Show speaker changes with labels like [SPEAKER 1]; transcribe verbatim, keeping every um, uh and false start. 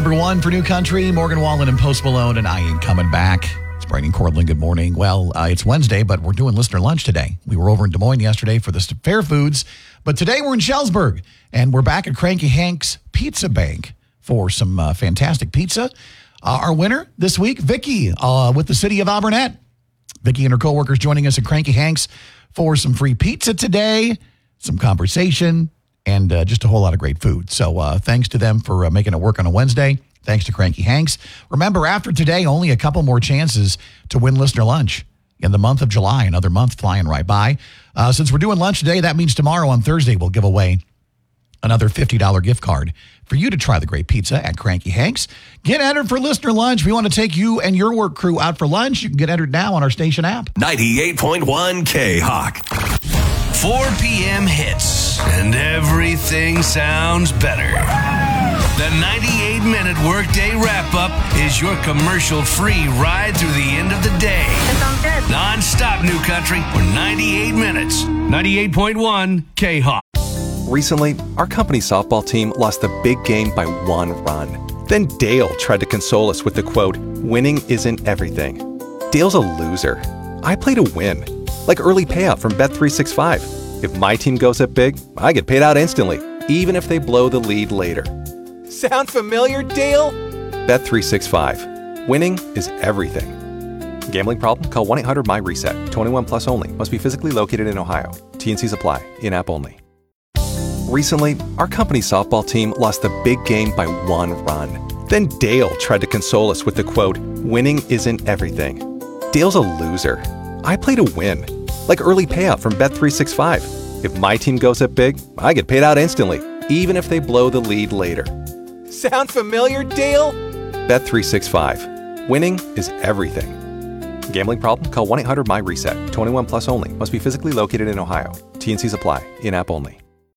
[SPEAKER 1] number one for New Country, Morgan Wallen and Post Malone, and I Ain't Coming Back. It's Brady and Cortland. Good morning. Well, uh, it's Wednesday, but we're doing listener lunch today. We were over in Des Moines yesterday for the Fair Foods, but today we're in Schellsburg, and we're back at Cranky Hank's Pizza Bank for some uh, fantastic pizza. Uh, our winner this week, Vicky, uh, with the city of Alburnett. Vicky and her coworkers joining us at Cranky Hank's for some free pizza today, some conversation, and uh, just a whole lot of great food. So uh, thanks to them for uh, making it work on a Wednesday. Thanks to Cranky Hank's. Remember, after today, only a couple more chances to win listener lunch in the month of July. Another month flying right by. Uh, since we're doing lunch today, that means tomorrow on Thursday we'll give away another fifty dollars gift card for you to try the great pizza at Cranky Hank's. Get entered for listener lunch. We want to take you and your work crew out for lunch. You can get entered now on our station app.
[SPEAKER 2] ninety-eight point one K-Hawk. four p.m. hits, and everything sounds better. The ninety-eight minute workday wrap-up is your commercial-free ride through the end of the day.
[SPEAKER 3] That sounds good.
[SPEAKER 2] Non-stop New Country for ninety-eight minutes. ninety-eight point one K-Hawk.
[SPEAKER 4] Recently, our company softball team lost the big game by one run. Then Dale tried to console us with the quote, "Winning isn't everything." Dale's a loser. I play to win. Like early payout from Bet three sixty-five. If my team goes up big, I get paid out instantly, even if they blow the lead later. Sound familiar, Dale? Bet three sixty-five. Winning is everything. Gambling problem? Call one eight hundred M Y reset. twenty-one plus only. Must be physically located in Ohio. T and Cs apply. In-app only. Recently, our company softball team lost the big game by one run. Then Dale tried to console us with the quote, "Winning isn't everything." Dale's a loser. I play to win. Like early payout from Bet three sixty-five. If my team goes up big, I get paid out instantly, even if they blow the lead later. Sound familiar, Dale? Bet three sixty-five. Winning is everything. Gambling problem? Call one eight hundred M Y reset. twenty-one plus only. Must be physically located in Ohio. T and Cs apply. In-app only.